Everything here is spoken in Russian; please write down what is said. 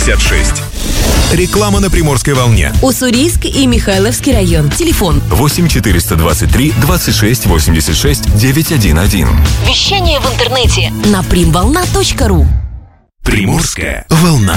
56. Реклама на Приморской волне. Уссурийск и Михайловский район. Телефон 8 423 26 86 911. Вещание в интернете на primvolna.ru. Приморская волна.